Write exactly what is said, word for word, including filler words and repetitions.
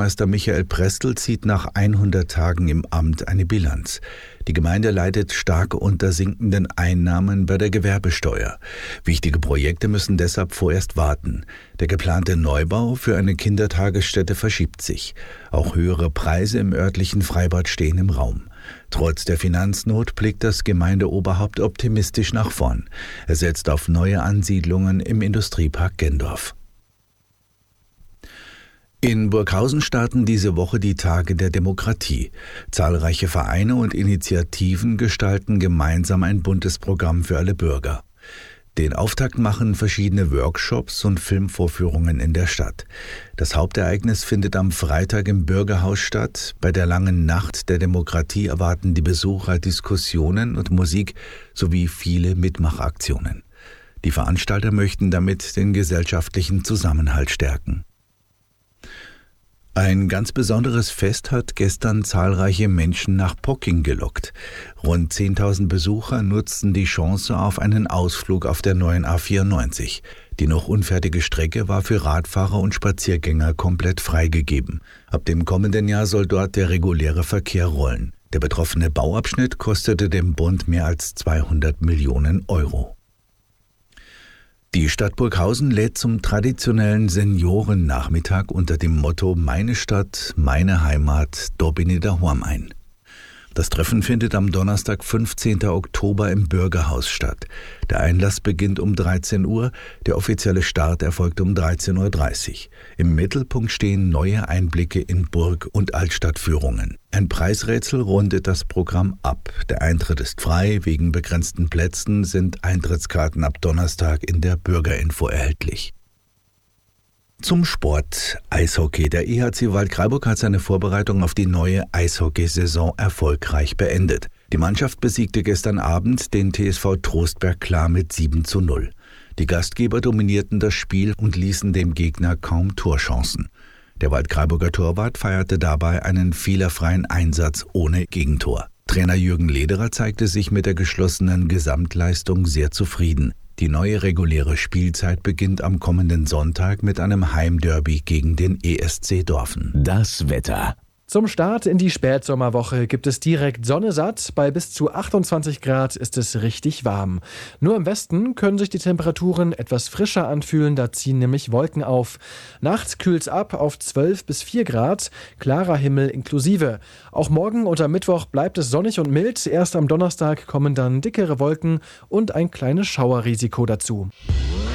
Meister Michael Prestl zieht nach hundert Tagen im Amt eine Bilanz. Die Gemeinde leidet stark unter sinkenden Einnahmen bei der Gewerbesteuer. Wichtige Projekte müssen deshalb vorerst warten. Der geplante Neubau für eine Kindertagesstätte verschiebt sich. Auch höhere Preise im örtlichen Freibad stehen im Raum. Trotz der Finanznot blickt das Gemeindeoberhaupt optimistisch nach vorn. Er setzt auf neue Ansiedlungen im Industriepark Gendorf. In Burghausen starten diese Woche die Tage der Demokratie. Zahlreiche Vereine und Initiativen gestalten gemeinsam ein buntes Programm für alle Bürger. Den Auftakt machen verschiedene Workshops und Filmvorführungen in der Stadt. Das Hauptereignis findet am Freitag im Bürgerhaus statt. Bei der langen Nacht der Demokratie erwarten die Besucher Diskussionen und Musik sowie viele Mitmachaktionen. Die Veranstalter möchten damit den gesellschaftlichen Zusammenhalt stärken. Ein ganz besonderes Fest hat gestern zahlreiche Menschen nach Pocking gelockt. Rund zehntausend Besucher nutzten die Chance auf einen Ausflug auf der neuen A vierundneunzig. Die noch unfertige Strecke war für Radfahrer und Spaziergänger komplett freigegeben. Ab dem kommenden Jahr soll dort der reguläre Verkehr rollen. Der betroffene Bauabschnitt kostete dem Bund mehr als zweihundert Millionen Euro. Die Stadt Burghausen lädt zum traditionellen Seniorennachmittag unter dem Motto »Meine Stadt, meine Heimat, da bin ich daheim« ein. Das Treffen findet am Donnerstag, fünfzehnten Oktober im Bürgerhaus statt. Der Einlass beginnt um dreizehn Uhr, der offizielle Start erfolgt um dreizehn Uhr dreißig. Im Mittelpunkt stehen neue Einblicke in Burg- und Altstadtführungen. Ein Preisrätsel rundet das Programm ab. Der Eintritt ist frei, wegen begrenzten Plätzen sind Eintrittskarten ab Donnerstag in der Bürgerinfo erhältlich. Zum Sport. Eishockey. Der E H C Waldkraiburg hat seine Vorbereitung auf die neue Eishockeysaison erfolgreich beendet. Die Mannschaft besiegte gestern Abend den T S V Trostberg klar mit sieben zu null. Die Gastgeber dominierten das Spiel und ließen dem Gegner kaum Torchancen. Der Waldkraiburger Torwart feierte dabei einen fehlerfreien Einsatz ohne Gegentor. Trainer Jürgen Lederer zeigte sich mit der geschlossenen Gesamtleistung sehr zufrieden. Die neue reguläre Spielzeit beginnt am kommenden Sonntag mit einem Heimderby gegen den E S C Dorfen. Das Wetter. Zum Start in die Spätsommerwoche gibt es direkt Sonne satt. Bei bis zu achtundzwanzig Grad ist es richtig warm. Nur im Westen können sich die Temperaturen etwas frischer anfühlen, da ziehen nämlich Wolken auf. Nachts kühlt's ab auf zwölf bis vier Grad, klarer Himmel inklusive. Auch morgen und am Mittwoch bleibt es sonnig und mild. Erst am Donnerstag kommen dann dickere Wolken und ein kleines Schauerrisiko dazu.